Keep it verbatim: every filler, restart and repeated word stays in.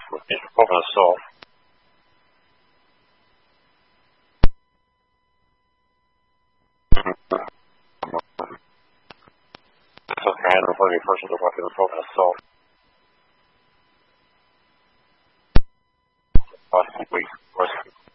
It's problem solved. So I had before the person to work in the problem solved. Last week was